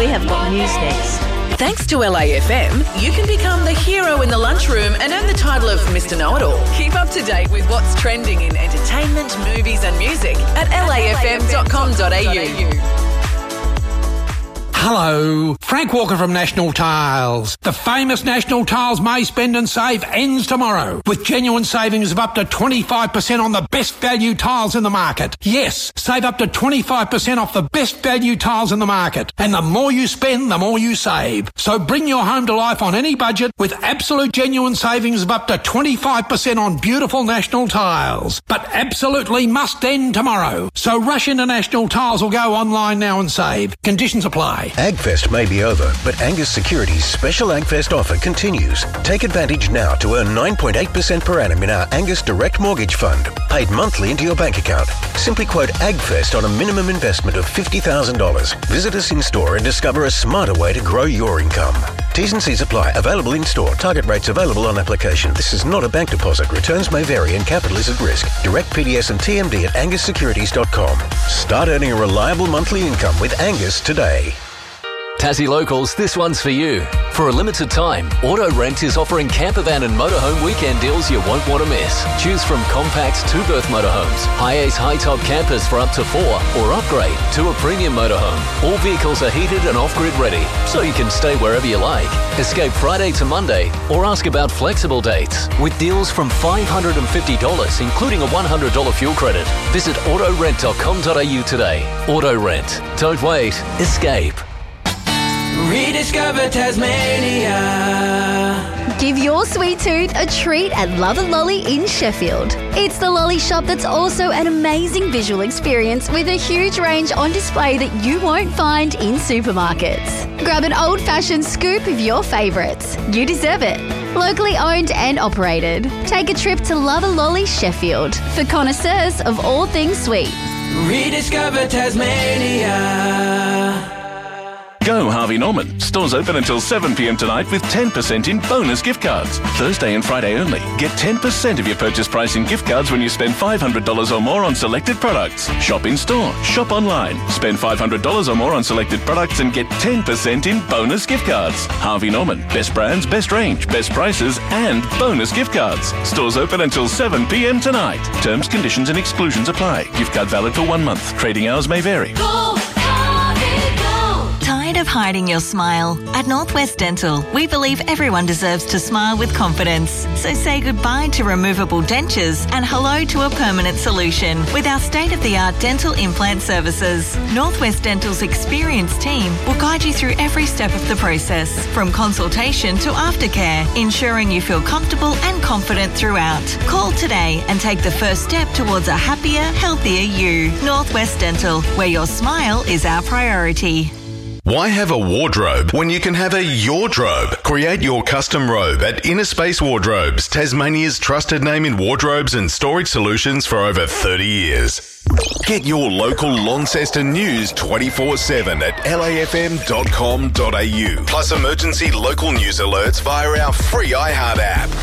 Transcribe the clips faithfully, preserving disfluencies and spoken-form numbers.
We have got news next. Thanks to L A F M, you can become the hero in the lunchroom and earn the title of Mister Know-It-All. Keep up to date with what's trending in entertainment, movies and music at l a f m dot com dot a u. Hello, Frank Walker from National Tiles. The famous National Tiles May Spend and Save ends tomorrow with genuine savings of up to twenty-five percent on the best value tiles in the market. Yes, save up to twenty-five percent off the best value tiles in the market. And the more you spend, the more you save. So bring your home to life on any budget with absolute genuine savings of up to twenty-five percent on beautiful National Tiles. But absolutely must end tomorrow. So rush into National Tiles or go online now and save. Conditions apply. AgFest may be over, but Angus Securities' special AgFest offer continues. Take advantage now to earn nine point eight percent per annum in our Angus Direct Mortgage Fund, paid monthly into your bank account. Simply quote AgFest on a minimum investment of fifty thousand dollars. Visit us in store and discover a smarter way to grow your income. T's and C's apply. Available in store. Target rates available on application. This is not a bank deposit. Returns may vary and capital is at risk. Direct P D S and T M D at angus securities dot com. Start earning a reliable monthly income with Angus today. Tassie Locals, this one's for you. For a limited time, Auto Rent is offering campervan and motorhome weekend deals you won't want to miss. Choose from compact two-berth motorhomes, high-ace high-top campers for up to four, or upgrade to a premium motorhome. All vehicles are heated and off-grid ready, so you can stay wherever you like. Escape Friday to Monday, or ask about flexible dates. With deals from five hundred fifty dollars, including a one hundred dollars fuel credit. Visit auto rent dot com dot a u today. Auto Rent. Don't wait. Escape. Rediscover Tasmania. Give your sweet tooth a treat at Love and Lolly in Sheffield. It's the lolly shop that's also an amazing visual experience with a huge range on display that you won't find in supermarkets. Grab an old-fashioned scoop of your favourites. You deserve it. Locally owned and operated. Take a trip to Love and Lolly Sheffield for connoisseurs of all things sweet. Rediscover Tasmania. Go Harvey Norman. Stores open until seven p m tonight with ten percent in bonus gift cards. Thursday and Friday only. Get ten percent of your purchase price in gift cards when you spend five hundred dollars or more on selected products. Shop in store. Shop online. Spend five hundred dollars or more on selected products and get ten percent in bonus gift cards. Harvey Norman. Best brands, best range, best prices and bonus gift cards. Stores open until seven p m tonight. Terms, conditions and exclusions apply. Gift card valid for one month. Trading hours may vary. Go, Harvey, go. Tired of hiding your smile? At Northwest Dental, we believe everyone deserves to smile with confidence. So say goodbye to removable dentures and hello to a permanent solution with our state-of-the-art dental implant services. Northwest Dental's experienced team will guide you through every step of the process, from consultation to aftercare, ensuring you feel comfortable and confident throughout. Call today and take the first step towards a happier, healthier you. Northwest Dental, where your smile is our priority. Why have a wardrobe when you can have a Yordrobe? Create your custom robe at Inner Space Wardrobes, Tasmania's trusted name in wardrobes and storage solutions for over thirty years. Get your local Launceston news twenty-four seven at l a f m dot com dot a u. Plus emergency local news alerts via our free iHeart app.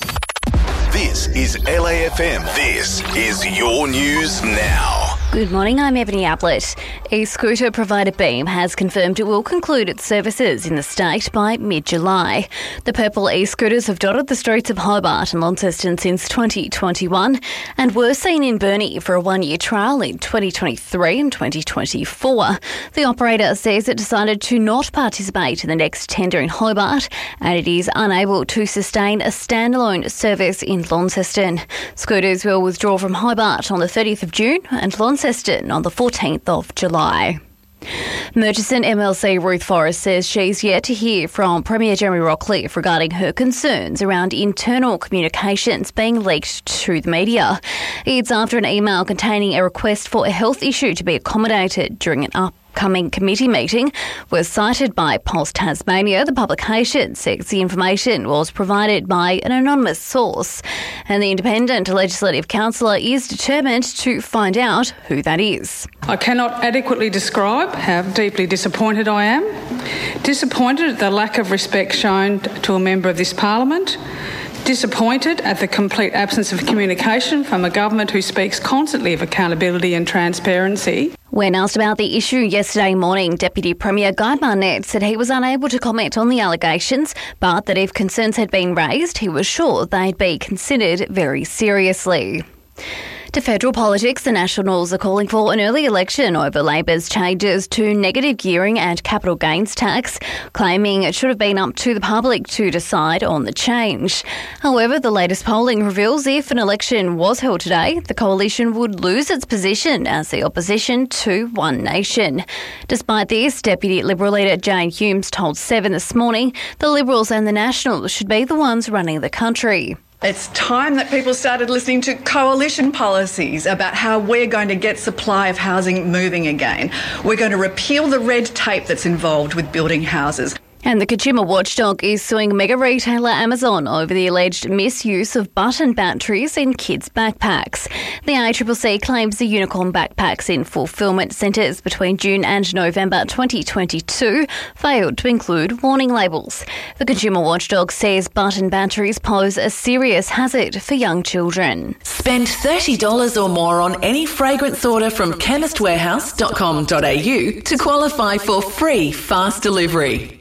This is L A F M. This is your news now. Good morning, I'm Ebony Ablett. E-scooter provider Beam has confirmed it will conclude its services in the state by mid-July. The purple e-scooters have dotted the streets of Hobart and Launceston since twenty twenty-one and were seen in Burnie for a one-year trial in twenty twenty-three and twenty twenty-four. The operator says it decided to not participate in the next tender in Hobart and it is unable to sustain a standalone service in Launceston. Scooters will withdraw from Hobart on the thirtieth of June and Launceston on the fourteenth of July. Murchison M L C Ruth Forrest says she's yet to hear from Premier Jeremy Rockcliffe regarding her concerns around internal communications being leaked to the media. It's after an email containing a request for a health issue to be accommodated during an up Coming committee meeting was cited by Pulse Tasmania. The publication says the information was provided by an anonymous source and the independent legislative councillor is determined to find out who that is. I cannot adequately describe how deeply disappointed I am. Disappointed at the lack of respect shown to a member of this parliament. disappointed at the complete absence of communication from a government who speaks constantly of accountability and transparency. When asked about the issue yesterday morning, Deputy Premier Guy Barnett said he was unable to comment on the allegations, but that if concerns had been raised, he was sure they'd be considered very seriously. To federal politics, the Nationals are calling for an early election over Labor's changes to negative gearing and capital gains tax, claiming it should have been up to the public to decide on the change. However, the latest polling reveals if an election was held today, the coalition would lose its position as the opposition to One Nation. Despite this, Deputy Liberal leader Jane Humes told Seven this morning the Liberals and the Nationals should be the ones running the country. It's time that people started listening to coalition policies about how we're going to get supply of housing moving again. We're going to repeal the red tape that's involved with building houses. And the consumer watchdog is suing mega retailer Amazon over the alleged misuse of button batteries in kids' backpacks. The A C C C claims the unicorn backpacks in fulfilment centres between June and November twenty twenty-two failed to include warning labels. The consumer watchdog says button batteries pose a serious hazard for young children. Spend thirty dollars or more on any fragrance order from chemist warehouse dot com dot a u to qualify for free fast delivery.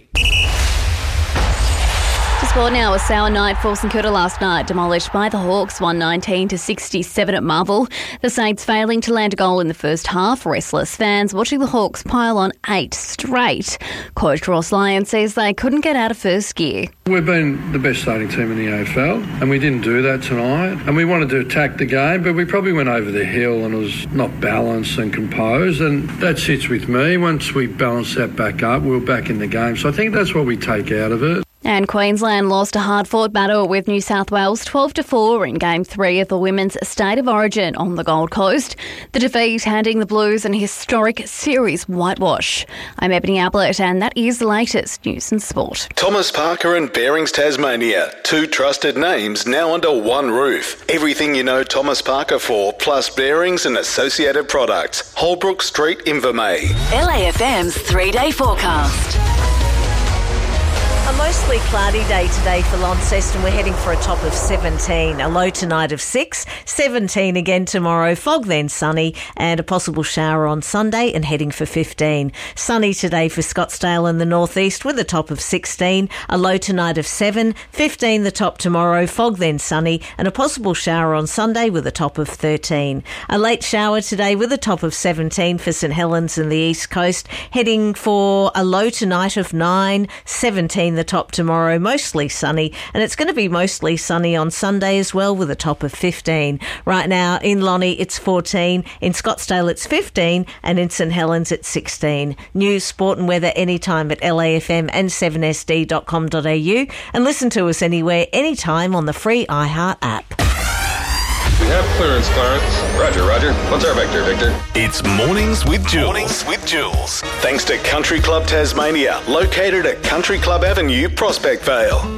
To sport now, a sour night for St Kilda last night, demolished by the Hawks, one nineteen to sixty-seven at Marvel. The Saints failing to land a goal in the first half. Restless fans watching the Hawks pile on eight straight. Coach Ross Lyon says they couldn't get out of first gear. We've been the best starting team in the A F L, and we didn't do that tonight. And we wanted to attack the game, but we probably went over the hill and it was not balanced and composed, and that sits with me. Once we balance that back up, we were back in the game. So I think that's what we take out of it. And Queensland lost a hard-fought battle with New South Wales twelve to four in Game three of the Women's State of Origin on the Gold Coast. The defeat handing the Blues an historic series whitewash. I'm Ebony Ablett, and that is the latest news and sport. Thomas Parker and Bearings Tasmania, two trusted names now under one roof. Everything you know Thomas Parker for, plus bearings and associated products. Holbrook Street, Invermay. L A F M's three-day forecast. A mostly cloudy day today for Launceston. We're heading for a top of seventeen. A low tonight of six. seventeen again tomorrow. Fog then sunny and a possible shower on Sunday and heading for fifteen. Sunny today for Scottsdale in the northeast with a top of sixteen. A low tonight of seven. fifteen the top tomorrow. Fog then sunny and a possible shower on Sunday with a top of thirteen. A late shower today with a top of seventeen for St Helens and the east coast. Heading for a low tonight of nine. seventeen the top tomorrow, mostly sunny, and it's going to be mostly sunny on Sunday as well with a top of fifteen. Right now in Lonnie it's fourteen, in Scottsdale it's fifteen, and in St Helens it's sixteen. News, sport and weather anytime at L A F M and seven S D dot com dot a u, and listen to us anywhere, anytime on the free iHeart app. We have clearance, Clarence. Roger, Roger. What's our vector, Victor? It's Mornings with Jules. Mornings with Jules. Thanks to Country Club Tasmania, located at Country Club Avenue, Prospect Vale.